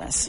escoles.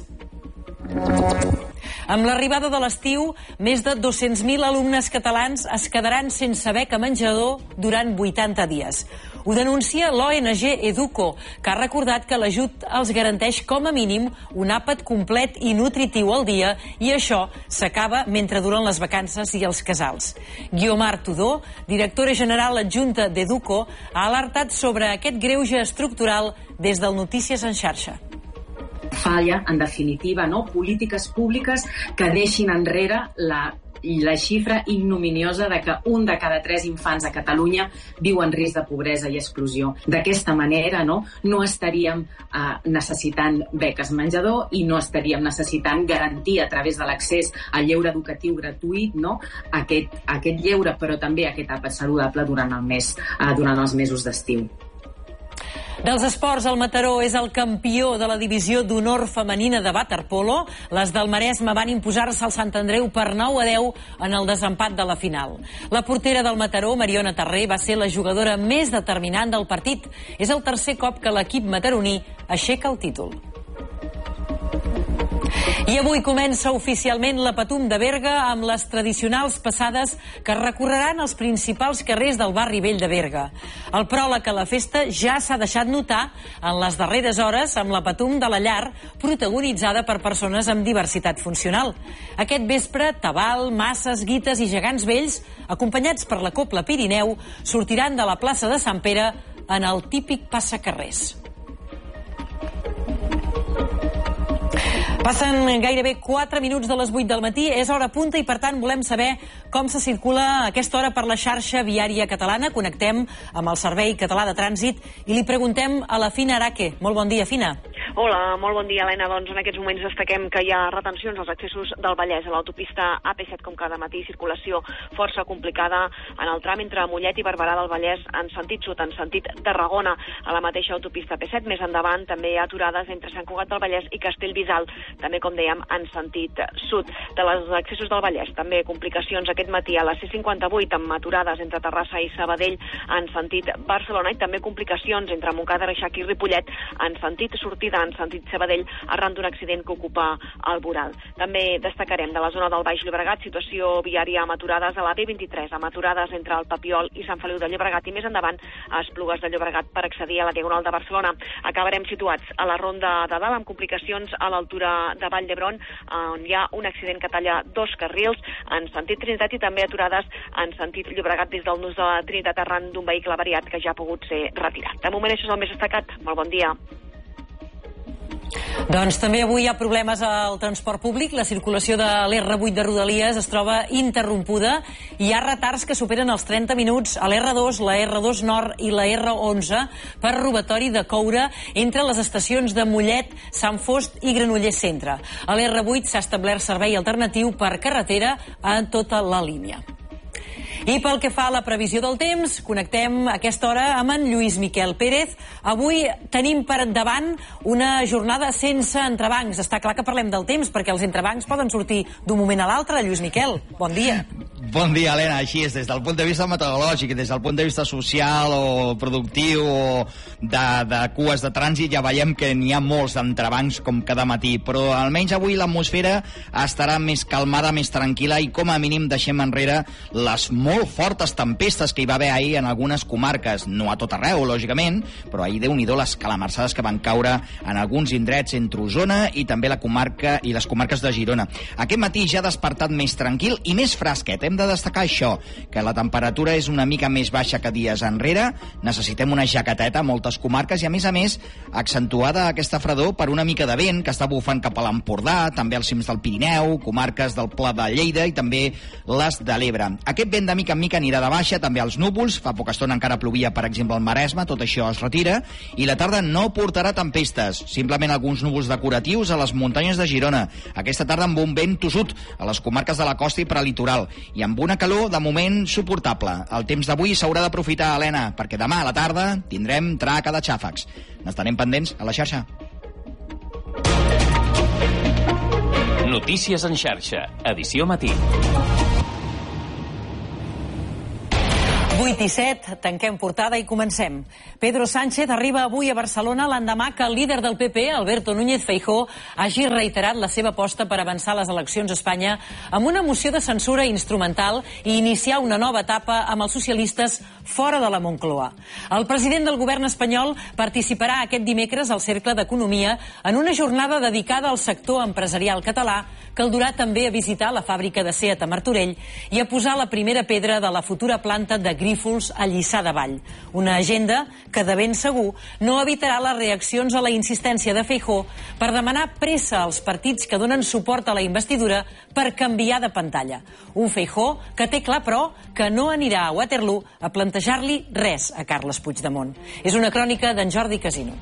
Amb l'arribada de l'estiu, més de 200.000 alumnes catalans es quedaran sense beca menjador durant 80 dies. Ho denuncia l'ONG Educo, que ha recordat que l'ajut els garanteix com a mínim un àpat complet i nutritiu al dia, i això s'acaba mentre duren les vacances i els casals. Guiomar Tudó, directora general adjunta d'Educo, ha alertat sobre aquest greuge estructural des del Notícies en xarxa. Falla, en definitiva, polítiques públiques que deixin enrere la xifra ignominiosa de que 1 de cada 3 infants a Catalunya viu en risc de pobresa i exclusió. D'aquesta manera no estaríem necessitant beques menjador i no estaríem necessitant garantir a través de l'accés al lleure educatiu gratuït aquest lleure, però també aquest àpat saludable durant els mesos d'estiu. Dels esports, el Mataró és el campió de la divisió d'honor femenina de waterpolo. Les del Maresme van imposar-se al Sant Andreu per 9-10 en el desempat de la final. La portera del Mataró, Mariona Terré, va ser la jugadora més determinant del partit. És el tercer cop que l'equip mataroní aixeca el títol. I avui comença oficialment la Patum de Berga amb les tradicionals passades que recorreran els principals carrers del barri vell de Berga. El pròleg a la festa ja s'ha deixat notar en les darreres hores amb la Patum de la Llar, protagonitzada per persones amb diversitat funcional. Aquest vespre, Tabal, Masses, Guites i Gegants Vells, acompanyats per la Cobla Pirineu, sortiran de la plaça de Sant Pere en el típic passacarrers. Passen gairebé 4 minuts de les 8 del matí, és hora punta i per tant volem saber com se circula a aquesta hora per la xarxa viària catalana. Connectem amb el Servei Català de Trànsit i li preguntem a la Fina Araque. Molt bon dia, Fina. Hola, molt bon dia, Helena. Doncs en aquests moments destaquem que hi ha retencions als accessos del Vallès a l'autopista AP7 com cada matí, circulació força complicada en el tram entre Mollet i Barberà del Vallès en sentit sud, en sentit Tarragona, a la mateixa autopista AP7. Més endavant també hi ha aturades entre Sant Cugat del Vallès i Castellbisbal, també, com dèiem, en sentit sud. De les accessos del Vallès, també complicacions aquest matí a la C58 amb aturades entre Terrassa i Sabadell en sentit Barcelona i també complicacions entre Montcada, Reixac i Ripollet en sentit sortida en sentit Sabadell arran d'un accident que ocupa el voral. També destacarem de la zona del Baix Llobregat situació viària amb aturades a la B23, amb aturades entre el Papiol i Sant Feliu de Llobregat i més endavant a Esplugues de Llobregat per accedir a la Diagonal de Barcelona. Acabarem situats a la Ronda de Dalt amb complicacions a l'altura de Vall d'Hebron, on hi ha un accident que talla 2 carrils en sentit Trinitat i també aturades en sentit Llobregat des del nus de la Trinitat arran d'un vehicle avariat que ja ha pogut ser retirat. De moment això és el més destacat. Molt bon dia. Doncs també avui hi ha problemes al transport públic. La circulació de l'R8 de Rodalies es troba interrompuda. Hi ha retards que superen els 30 minuts a l'R2, la R2 Nord i la R11 per robatori de coure entre les estacions de Mollet, Sant Fost i Granollers Centre. A l'R8 s'ha establert servei alternatiu per carretera a tota la línia. I pel que fa a la previsió del temps, connectem a aquesta hora amb en Lluís Miquel Pérez. Avui tenim per endavant una jornada sense entrebancs. Està clar que parlem del temps, perquè els entrebancs poden sortir d'un moment a l'altre. Lluís Miquel, bon dia. Bon dia, Helena. Així és, des del punt de vista meteorològic, des del punt de vista social o productiu o de cues de trànsit, ja veiem que n'hi ha molts d'entrebancs com cada matí, però almenys avui l'atmosfera estarà més calmada, més tranquil·la i com a mínim deixem enrere les molt fortes tempestes que hi va haver ahir en algunes comarques, no a tot arreu, lògicament, però ahir Déu-n'hi-do les calamarsades que van caure en alguns indrets entre Osona i també la comarca i les comarques de Girona. Aquest matí ja ha despertat més tranquil i més fresquet. Hem de destacar això, que la temperatura és una mica més baixa que dies enrere, necessitem una jaqueteta a moltes comarques i a més accentuada aquesta fredor per una mica de vent que està bufant cap a l'Empordà, també als cims del Pirineu, comarques del Pla de Lleida i també les de l'Ebre. Aquest vent de mica en mica anirà de baixa, també els núvols, fa poca estona encara plovia per exemple al Maresme, tot això es retira i la tarda no portarà tempestes, simplement alguns núvols decoratius a les muntanyes de Girona, aquesta tarda amb un vent tossut a les comarques de la costa i prelitoral i amb una calor de moment suportable. El temps d'avui s'haurà d'aprofitar, Helena, perquè demà a la tarda tindrem traca de xàfecs. N'estarem pendents a la xarxa. Notícies en xarxa, edició matí. 8:07, tanquem portada i comencem. Pedro Sánchez arriba avui a Barcelona l'endemà que el líder del PP, Alberto Núñez Feijóo, hagi reiterat la seva aposta per avançar les eleccions a Espanya amb una moció de censura instrumental i iniciar una nova etapa amb els socialistes fora de la Moncloa. El president del govern espanyol participarà aquest dimecres al Cercle d'Economia en una jornada dedicada al sector empresarial català que el durà també a visitar la fàbrica de Seat a Martorell i a posar la primera pedra de la futura planta de Grífols a Lliçà de Vall. Una agenda que de ben segur no evitarà les reaccions a la insistència de Feijóo per demanar pressa als partits que donen suport a la investidura per canviar de pantalla. Un Feijóo que té clar, però, que no anirà a Waterloo a plantejar-li res a Carles Puigdemont. És una crònica d'en Jordi Casino.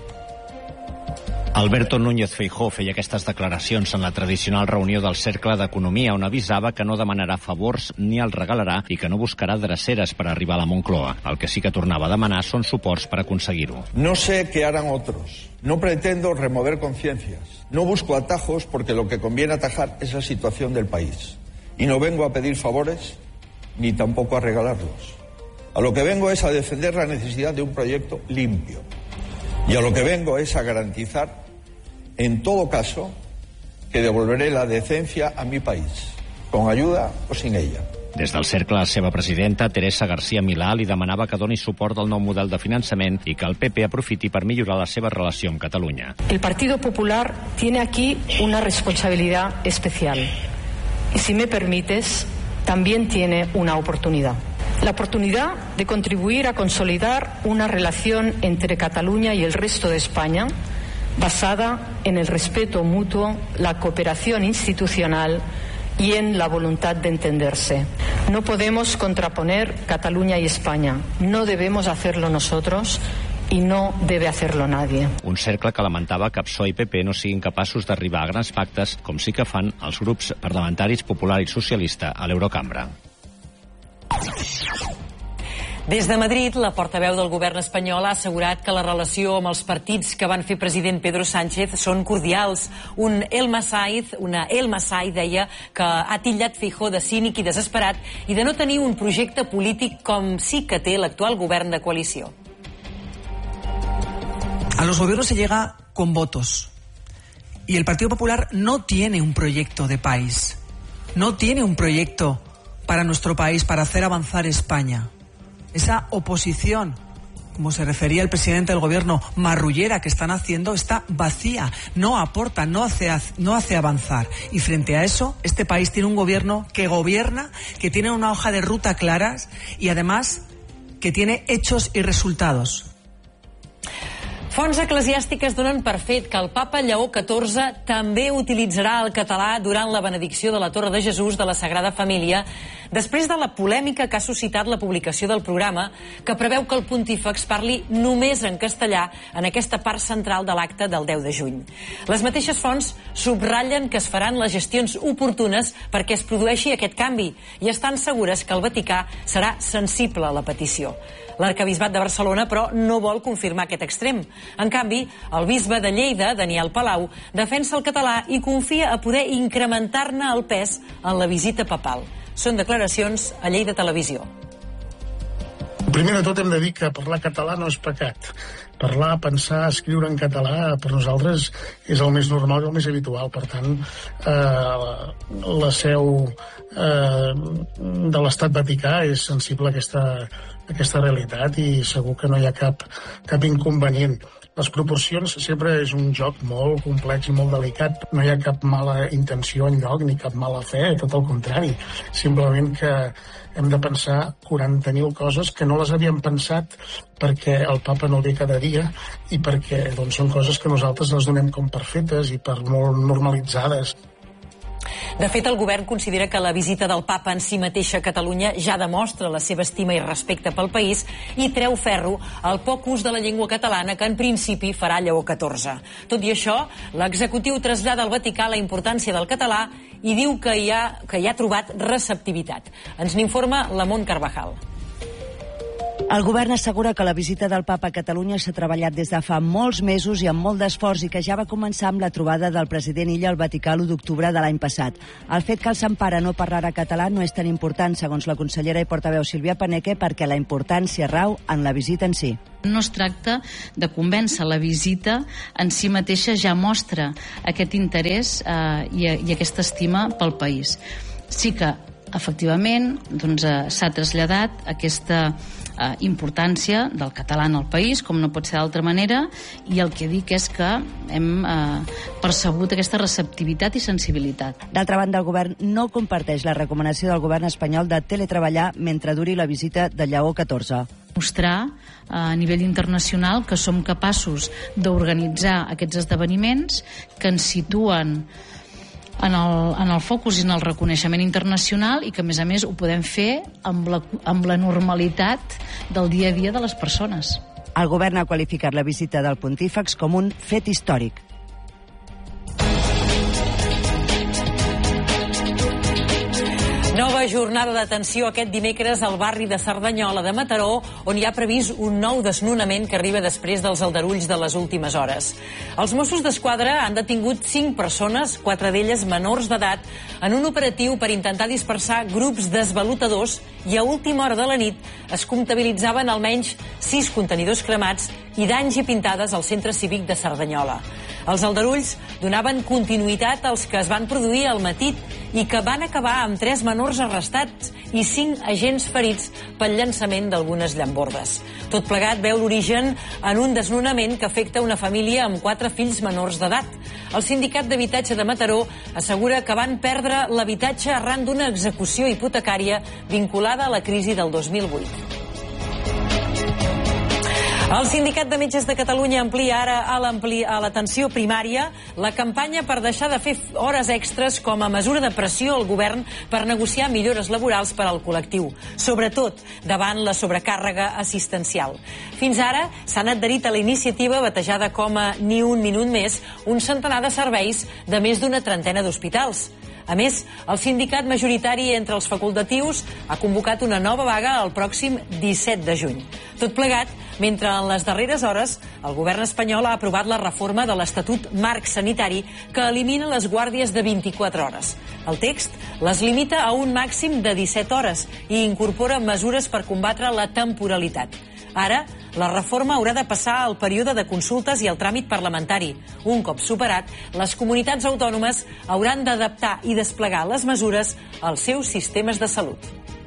Alberto Núñez Feijóo feia aquestes declaracions en la tradicional reunió del Cercle d'Economia, on avisava que no demanarà favors ni els regalarà i que no buscarà dreceres per arribar a la Moncloa. El que sí que tornava a demanar són suports per aconseguir-ho. No sé qué harán otros. No pretendo remover conciencias. No busco atajos porque lo que conviene atajar es la situación del país. Y no vengo a pedir favores ni tampoco a regalarlos. A lo que vengo es a defender la necesidad de un proyecto limpio. Y a lo que vengo es a garantizar, en todo caso, que devolveré la decencia a mi país, con ayuda o sin ella. Des del cercle, la seva presidenta, Teresa García Milà, li demanava que doni suport al nou model de finançament i que el PP aprofiti per millorar la seva relació amb Catalunya. El Partido Popular tiene aquí una responsabilidad especial. Y si me permites, también tiene una oportunidad. La oportunidad de contribuir a consolidar una relación entre Cataluña y el resto de España basada en el respeto mutuo, la cooperación institucional y en la voluntad de entenderse. No podemos contraponer Cataluña y España. No debemos hacerlo nosotros i no debe hacerlo nadie. Un cercle que lamentava que PSOE i PP no siguin capaços d'arribar a grans pactes, com sí que fan els grups parlamentaris Popular i Socialista a l'Eurocambra. Des de Madrid, la portaveu del govern espanyol ha assegurat que la relació amb els partits que van fer president Pedro Sánchez són cordials. Una Elma Saiz deia que ha titllat Feijóo de cínic i desesperat i de no tenir un projecte polític com sí que té l'actual govern de coalició. A los gobiernos se llega con votos y el Partido Popular no tiene un proyecto de país, no tiene un proyecto para nuestro país, para hacer avanzar España. Esa oposición, como se refería el presidente del gobierno, marrullera que están haciendo, está vacía, no aporta, no hace avanzar. Y frente a eso, este país tiene un gobierno que gobierna, que tiene una hoja de ruta claras y además que tiene hechos y resultados. Fonts eclesiàstiques donen per fet que el papa Lleó XIV també utilitzarà el català durant la benedicció de la Torre de Jesús de la Sagrada Família, després de la polèmica que ha suscitat la publicació del programa, que preveu que el pontífex parli només en castellà en aquesta part central de l'acte del 10 de juny. Les mateixes fonts subratllen que es faran les gestions oportunes perquè es produeixi aquest canvi i estan segures que el Vaticà serà sensible a la petició. L'arquebisbat de Barcelona, però, no vol confirmar aquest extrem. En canvi, el bisbe de Lleida, Daniel Palau, defensa el català i confia a poder incrementar-ne el pes en la visita papal. Són declaracions a Lleida Televisió. Primer de tot hem de dir que parlar català no és pecat. Parlar, pensar, escriure en català per nosaltres és el més normal i el més habitual. Per tant, la seu de l'Estat Vaticà és sensible a aquesta realitat i segur que no hi ha cap inconvenient. Les proporcions sempre és un joc molt complex i molt delicat. No hi ha cap mala intenció enlloc ni cap mala fe, tot el contrari. Simplement que hem de pensar 40.000 coses que no les havíem pensat perquè el papa no ve cada dia i perquè són coses que nosaltres les donem com per fetes i per molt normalitzades. De fet, el govern considera que la visita del papa en si mateixa a Catalunya ja demostra la seva estima i respecte pel país i treu ferro al poc ús de la llengua catalana que en principi farà Lleó XIV. Tot i això, l'executiu trasllada al Vaticà la importància del català i diu que hi ha trobat receptivitat. Ens n'informa la Mont Carvajal. El govern assegura que la visita del papa a Catalunya s'ha treballat des de fa molts mesos i amb molt d'esforç i que ja va començar amb la trobada del president Illa al Vaticà l'1 d'octubre de l'any passat. El fet que el Sant Pare no parlara català no és tan important, segons la consellera i portaveu Sílvia Paneque, perquè la importància rau en la visita en si. No es tracta de convèncer, la visita en si mateixa ja mostra aquest interès i aquesta estima pel país. Sí que, efectivament, s'ha traslladat aquesta importància del català en el país, com no pot ser d'altra manera, i el que dic és que hem percebut aquesta receptivitat i sensibilitat. D'altra banda, el govern no comparteix la recomanació del govern espanyol de teletreballar mentre duri la visita de Lleó XIV. Mostrar a nivell internacional que som capaços d'organitzar aquests esdeveniments que ens situen en el focus i en el reconeixement internacional i que, a més, ho podem fer amb la normalitat del dia a dia de les persones. El govern ha qualificat la visita del pontífex com un fet històric. Nova jornada d'atenció aquest dimecres al barri de Cerdanyola de Mataró, on hi ha previst un nou desnonament que arriba després dels aldarulls de les últimes hores. Els Mossos d'Esquadra han detingut 5 persones, 4 d'elles menors d'edat, en un operatiu per intentar dispersar grups d'esvalotadors i a última hora de la nit es comptabilitzaven almenys 6 contenidors cremats i danys i pintades al centre cívic de Cerdanyola. Els aldarulls donaven continuïtat als que es van produir al matí i que van acabar amb 3 menors arrestats i 5 agents ferits pel llançament d'algunes llambordes. Tot plegat veu l'origen en un desnonament que afecta una família amb 4 fills menors d'edat. El Sindicat d'Habitatge de Mataró assegura que van perdre l'habitatge arran d'una execució hipotecària vinculada a la crisi del 2008. El Sindicat de Metges de Catalunya amplia ara a l'atenció primària la campanya per deixar de fer hores extres com a mesura de pressió al govern per negociar millores laborals per al col·lectiu, sobretot davant la sobrecàrrega assistencial. Fins ara s'han adherit a la iniciativa batejada com a Ni un minut més un centenar de serveis de més d'una trentena d'hospitals. A més, el sindicat majoritari entre els facultatius ha convocat una nova vaga el pròxim 17 de juny. Tot plegat, mentre en les darreres hores el govern espanyol ha aprovat la reforma de l'Estatut Marc Sanitari que elimina les guàrdies de 24 hores. El text les limita a un màxim de 17 hores i incorpora mesures per combatre la temporalitat. Ara, la reforma haurà de passar al període de consultes i al tràmit parlamentari. Un cop superat, les comunitats autònomes hauran d'adaptar i desplegar les mesures als seus sistemes de salut.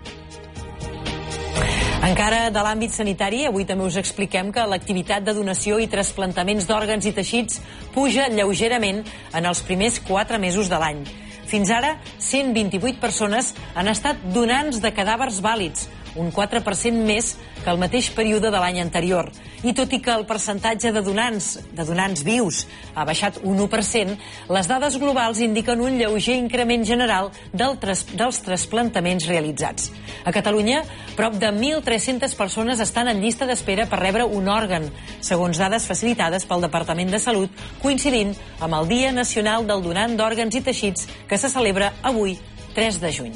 Encara de l'àmbit sanitari, avui també us expliquem que l'activitat de donació i trasplantaments d'òrgans i teixits puja lleugerament en els primers 4 mesos de l'any. Fins ara, 128 persones han estat donants de cadàvers vàlids, un 4% més que el mateix període de l'any anterior. I tot i que el percentatge de donants vius ha baixat un 1%, les dades globals indiquen un lleuger increment general dels trasplantaments realitzats. A Catalunya, prop de 1.300 persones estan en llista d'espera per rebre un òrgan, segons dades facilitades pel Departament de Salut, coincidint amb el Dia Nacional del Donant d'Òrgans i Teixits, que se celebra avui, 3 de juny.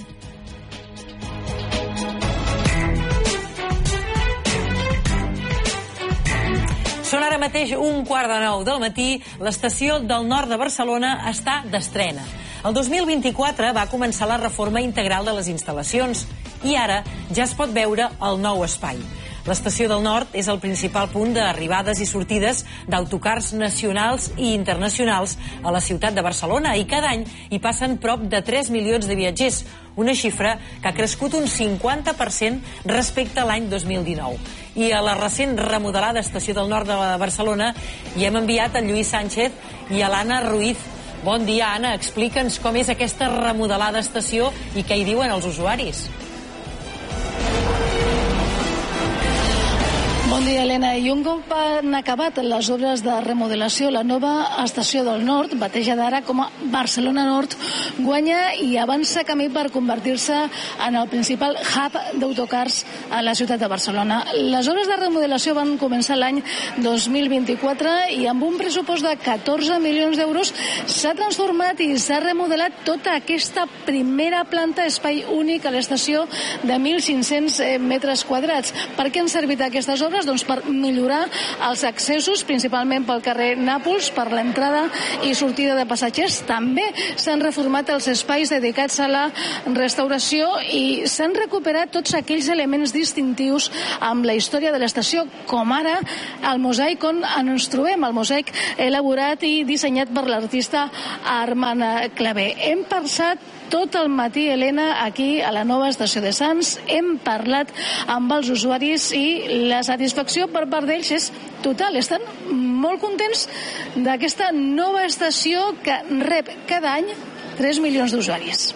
Són ara mateix 8:45 del matí. L'estació del nord de Barcelona està d'estrena. El 2024 va començar la reforma integral de les instal·lacions i ara ja es pot veure el nou espai. L'estació del nord és el principal punt d'arribades i sortides d'autocars nacionals i internacionals a la ciutat de Barcelona i cada any hi passen prop de 3 milions de viatgers, una xifra que ha crescut un 50% respecte a l'any 2019. I a la recent remodelada estació del nord de Barcelona hi hem enviat el Lluís Sánchez i a l'Anna Ruiz. Bon dia, Anna. Explica'ns com és aquesta remodelada estació i què hi diuen els usuaris. Bon dia, Helena. I un cop han acabat les obres de remodelació, la nova estació del Nord, batejada ara com a Barcelona Nord, guanya i avança camí per convertir-se en el principal hub d'autocars a la ciutat de Barcelona. Les obres de remodelació van començar l'any 2024 i amb un pressupost de 14 milions d'euros s'ha transformat i s'ha remodelat tota aquesta primera planta, espai únic a l'estació de 1.500 metres quadrats. Per què han servit aquestes obres? Doncs per millorar els accessos, principalment pel carrer Nàpols, per l'entrada i sortida de passatgers. També s'han reformat els espais dedicats a la restauració i s'han recuperat tots aquells elements distintius amb la història de l'estació, com ara el mosaic on ens trobem, el mosaic elaborat i dissenyat per l'artista Armand Clavé. Hem passat tot el matí, Helena, aquí a la nova estació de Sants. Hem parlat amb els usuaris i la satisfacció per part d'ells és total. Estan molt contents d'aquesta nova estació que rep cada any 3 milions d'usuaris.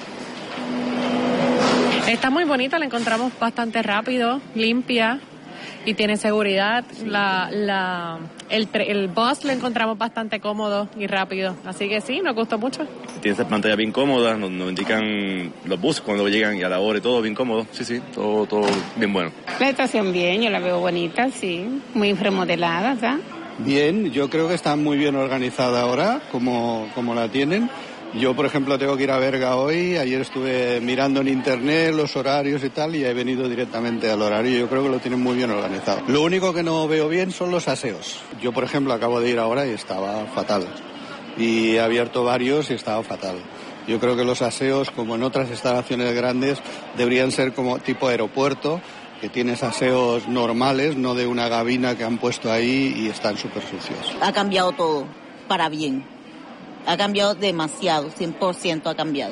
Está muy bonita, la encontramos bastante rápido, limpia y tiene seguridad. El bus lo encontramos bastante cómodo y rápido, así que sí, nos gustó mucho. Tiene esa pantalla bien cómoda, nos indican los buses cuando llegan y a la hora y todo bien cómodo, sí, todo bien bueno. La estación bien, yo la veo bonita, sí, muy remodelada, ¿sabes? Bien, yo creo que está muy bien organizada ahora, como la tienen. Yo, por ejemplo, tengo que ir a Berga hoy. Ayer estuve mirando en internet los horarios y tal y he venido directamente al horario. Yo creo que lo tienen muy bien organizado. Lo único que no veo bien son los aseos. Yo, por ejemplo, acabo de ir ahora y estaba fatal. Y he abierto varios y estaba fatal. Yo creo que los aseos, como en otras instalaciones grandes, deberían ser como tipo aeropuerto, que tienes aseos normales, no de una gabina que han puesto ahí y están súper sucios. Ha cambiado todo, para bien. Ha cambiado demasiado, 100% ha cambiado.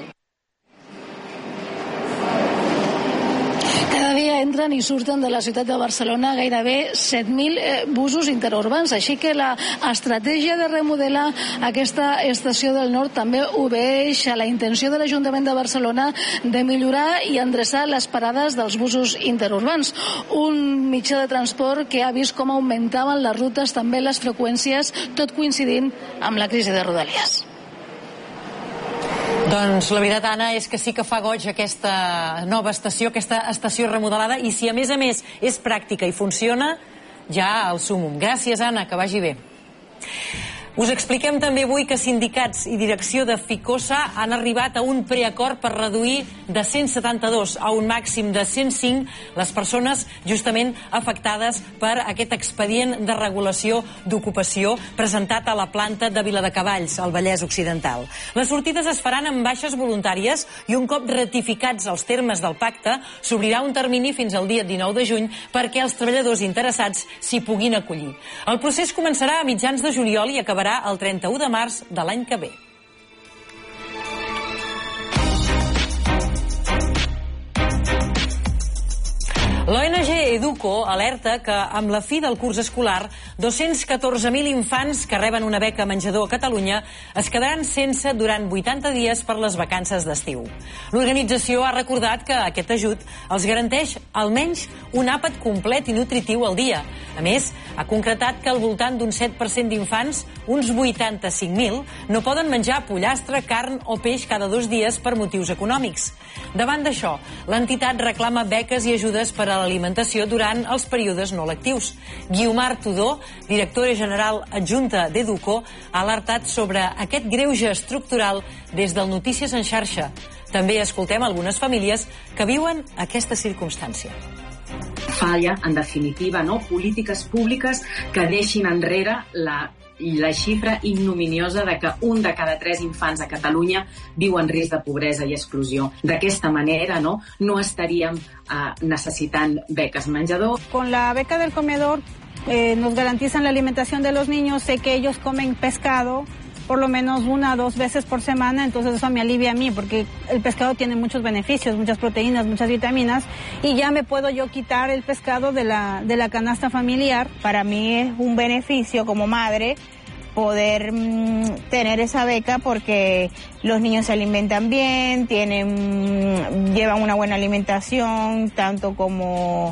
Cada dia entren i surten de la ciutat de Barcelona gairebé 7.000 busos interurbans, així que l'estratègia de remodelar aquesta estació del Nord també obeeix a la intenció de l'Ajuntament de Barcelona de millorar i endreçar les parades dels busos interurbans. Un mitjà de transport que ha vist com augmentaven les rutes, també les freqüències, tot coincidint amb la crisi de Rodalies. Doncs la veritat, Anna, és que sí que fa goig aquesta nova estació, aquesta estació remodelada, i si a més és pràctica i funciona, ja el sumum. Gràcies, Anna, que vagi bé. Us expliquem també avui que sindicats i direcció de Ficosa han arribat a un preacord per reduir de 172 a un màxim de 105 les persones justament afectades per aquest expedient de regulació d'ocupació presentat a la planta de Viladecavalls, al Vallès Occidental. Les sortides es faran amb baixes voluntàries i un cop ratificats els termes del pacte s'obrirà un termini fins al dia 19 de juny perquè els treballadors interessats s'hi puguin acollir. El procés començarà a mitjans de juliol i acabarà el 31 de març de l'any que ve. L'ONG Educo alerta que amb la fi del curs escolar 214.000 infants que reben una beca menjador a Catalunya es quedaran sense durant 80 dies per les vacances d'estiu. L'organització ha recordat que aquest ajut els garanteix almenys un àpat complet i nutritiu al dia. A més, ha concretat que al voltant d'un 7% d'infants, uns 85.000, no poden menjar pollastre, carn o peix cada 2 dies per motius econòmics. Davant d'això, l'entitat reclama beques i ajudes per a l'alimentació durant els períodes no lectius. Guiomar Tudó, directora general adjunta d'Educo, ha alertat sobre aquest greuge estructural des del Notícies en xarxa. També escoltem algunes famílies que viuen aquesta circumstància. Falla, en definitiva, polítiques públiques que deixin enrere la xifra ignominiosa de que un de cada 3 infants a Catalunya viu en risc de pobresa i exclusió. D'aquesta manera no estaríem necesitant beques menjador. Con la beca del comedor nos garantizan la alimentación de los niños. Sé que ellos comen pescado por lo menos 1 o 2 veces por semana, entonces eso me alivia a mí porque el pescado tiene muchos beneficios, muchas proteínas, muchas vitaminas y ya me puedo yo quitar el pescado de la canasta familiar. Para mí es un beneficio como madre poder tener esa beca porque los niños se alimentan bien, llevan una buena alimentación, tanto como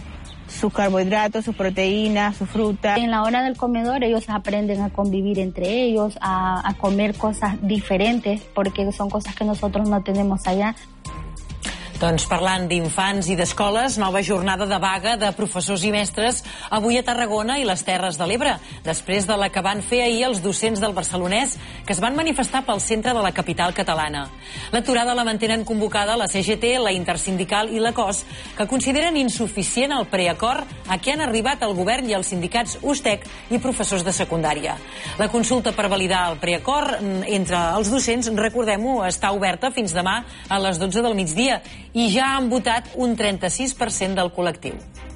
sus carbohidratos, sus proteínas, su fruta. En la hora del comedor ellos aprenden a convivir entre ellos, a comer cosas diferentes, porque son cosas que nosotros no tenemos allá. Doncs parlant d'infants i d'escoles, nova jornada de vaga de professors i mestres avui a Tarragona i les Terres de l'Ebre, després de la que van fer ahir els docents del Barcelonès, que es van manifestar pel centre de la capital catalana. L'aturada la mantenen convocada la CGT, la Intersindical i la COS, que consideren insuficient el preacord a què han arribat el govern i els sindicats USTEC i professors de secundària. La consulta per validar el preacord entre els docents, recordem-ho, està oberta fins demà a les 12 del migdia, i ja han votat un 36% del col·lectiu.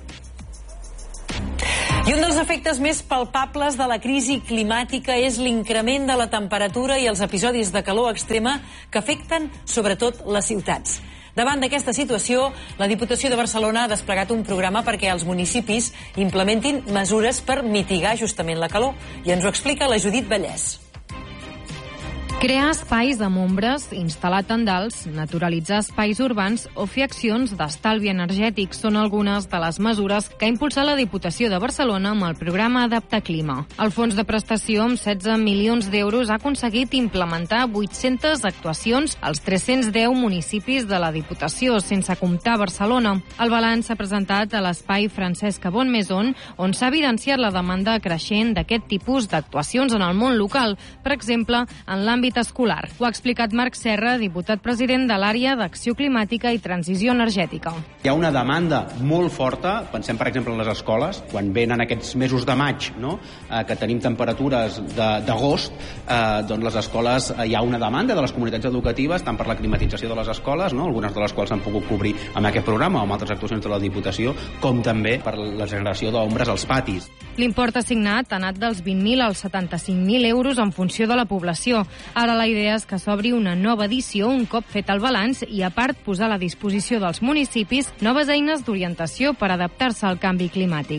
I un dels efectes més palpables de la crisi climàtica és l'increment de la temperatura i els episodis de calor extrema que afecten sobretot les ciutats. Davant d'aquesta situació, la Diputació de Barcelona ha desplegat un programa perquè els municipis implementin mesures per mitigar justament la calor. I ens ho explica la Judit Vallès. Crear espais amb ombres, instal·lar tendals, naturalitzar espais urbans o fer accions d'estalvi energètic són algunes de les mesures que ha impulsat la Diputació de Barcelona amb el programa Adapta Clima. El fons de prestació amb 16 milions d'euros ha aconseguit implementar 800 actuacions als 310 municipis de la Diputació, sense comptar Barcelona. El balanç s'ha presentat a l'espai Francesca Bonmaison, on s'ha evidenciat la demanda creixent d'aquest tipus d'actuacions en el món local, per exemple, en l'àmbit escolar. Ho ha explicat Marc Serra, diputat president de l'àrea d'Acció Climàtica i Transició Energètica. Hi ha una demanda molt forta, pensem per exemple en les escoles, quan venen aquests mesos de maig, no? Que tenim temperatures d'agost, doncs les escoles, hi ha una demanda de les comunitats educatives, tant per la climatització de les escoles, no? Algunes de les quals s'han pogut cobrir amb aquest programa o amb altres actuacions de la Diputació, com també per la generació d'ombres als patis. L'import assignat ha anat dels 20.000 als 75.000 euros en funció de la població. Ara la idea és que s'obri una nova edició un cop fet el balanç i, a part, posar a la disposició dels municipis noves eines d'orientació per adaptar-se al canvi climàtic.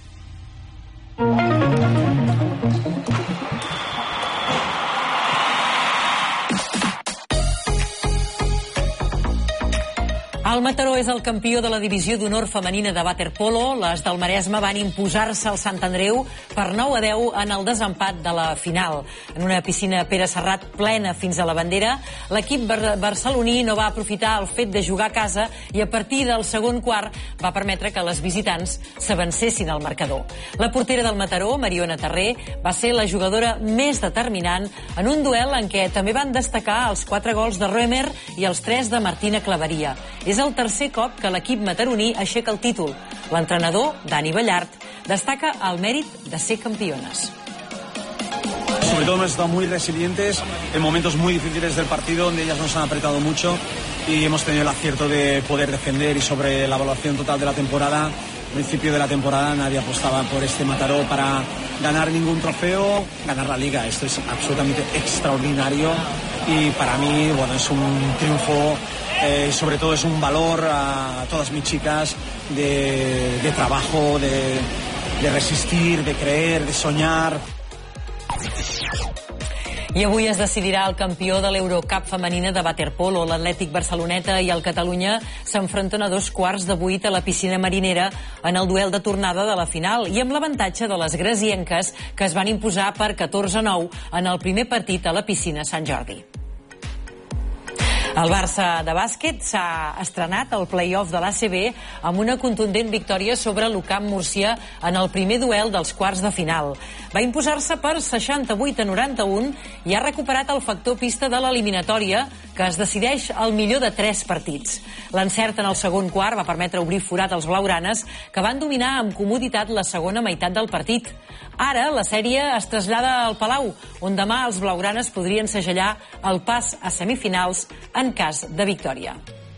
El Mataró és el campió de la divisió d'honor femenina de waterpolo. Les del Maresme van imposar-se al Sant Andreu per 9-10 en el desempat de la final. En una piscina Pere Serrat plena fins a la bandera, l'equip barceloní no va aprofitar el fet de jugar a casa i a partir del segon quart va permetre que les visitants s'avancessin al marcador. La portera del Mataró, Mariona Terré, va ser la jugadora més determinant en un duel en què també van destacar els 4 gols de Römer i els 3 de Martina Claveria. És el tercer cop que l'equip mataroní aixeca el títol. L'entrenador, Dani Ballart, destaca el mèrit de ser campiones. Sobre todo hemos estado muy resilientes en momentos muy difíciles del partido, donde ellas nos han apretado mucho y hemos tenido el acierto de poder defender. Y sobre la evaluación total de la temporada, al principio de la temporada nadie apostaba por este Mataró para ganar ningún trofeo, ganar la Liga. Esto es absolutamente extraordinario y para mí, bueno, es un triunfo. Sobre todo es un valor a todas mis chicas de trabajo, de resistir, de creer, de soñar. I avui es decidirà el campió de l'Eurocup femenina de waterpolo. L'Atlètic Barceloneta i el Catalunya s'enfronten a 7:15 a la piscina marinera en el duel de tornada de la final i amb l'avantatge de les gresienques, que es van imposar per 14-9 en el primer partit a la piscina Sant Jordi. El Barça de bàsquet s'ha estrenat al play-off de l'ACB amb una contundent victòria sobre l'UCAM Múrcia en el primer duel dels quarts de final. Va imposar-se per 68-91 i ha recuperat el factor pista de l'eliminatòria, que es decideix al millor de 3 partits. L'encert en el segon quart va permetre obrir forat als blaugranes, que van dominar amb comoditat la segona meitat del partit. Ara la sèrie es trasllada al Palau, on demà els blaugranes podrien segellar el pas a semifinals en cas de victòria.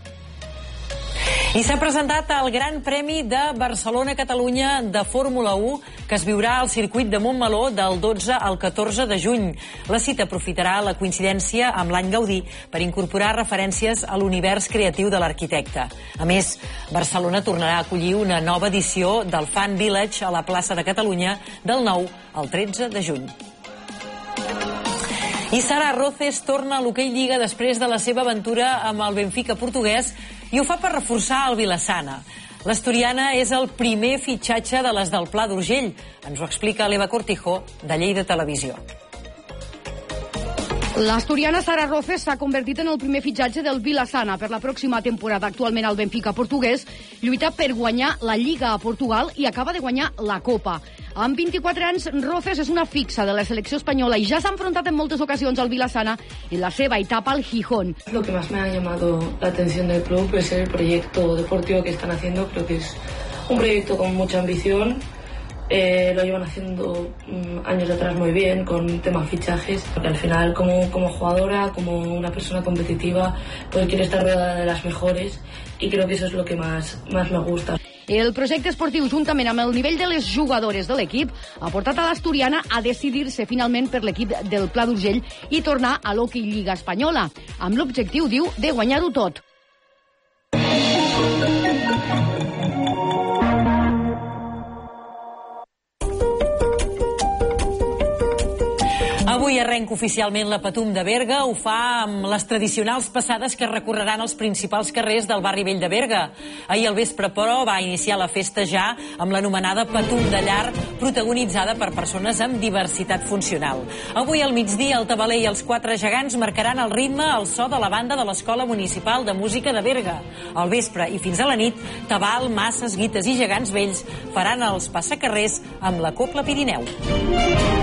I s'ha presentat el Gran Premi de Barcelona-Catalunya de Fórmula 1, que es viurà al circuit de Montmeló del 12 al 14 de juny. La cita aprofitarà la coincidència amb l'any Gaudí per incorporar referències a l'univers creatiu de l'arquitecte. A més, Barcelona tornarà a acollir una nova edició del Fan Village a la plaça de Catalunya del 9 al 13 de juny. I Sara Roces torna a l'hoquei Lliga després de la seva aventura amb el Benfica portuguès i ho fa per reforçar el Vilassana. L'Asturiana és el primer fitxatge de les del Pla d'Urgell. Ens ho explica l'Eva Cortijo, de Lleida Televisió. L'asturiana Sara Roces s'ha convertit en el primer fitxatge del Vilassana per la pròxima temporada. Actualment el Benfica portuguès lluita per guanyar la Lliga a Portugal i acaba de guanyar la Copa. Amb 24 anys, Roces és una fixa de la selecció espanyola i ja s'ha enfrontat en moltes ocasions al Vilassana en la seva etapa al Gijón. Lo que más me ha llamado la atención del club es el proyecto deportivo que están haciendo. Creo que es un proyecto con mucha ambición. Lo llevan haciendo años atrás muy bien con temas fichajes, porque al final como jugadora, como una persona competitiva, pues quiere estar rodeada de las mejores y creo que eso es lo que más me gusta. El projecte esportiu, juntament amb el nivell de les jugadores de l'equip, ha portat a l'Asturiana a decidir-se finalment per l'equip del Pla d'Urgell i tornar a l'Hockey Lliga Espanyola, amb l'objectiu, diu, de guanyar-ho tot. Avui arrenca oficialment la Patum de Berga. Ho fa amb les tradicionals passades que recorreran els principals carrers del barri vell de Berga. Ahir al vespre, però, va iniciar la festa ja amb l'anomenada Patum de Llar, protagonitzada per persones amb diversitat funcional. Avui al migdia, el tabaler i els quatre gegants marcaran el ritme al so de la banda de l'Escola Municipal de Música de Berga. Al vespre i fins a la nit, tabal, masses, guites i gegants vells faran els passacarrers amb la Cobla Pirineu.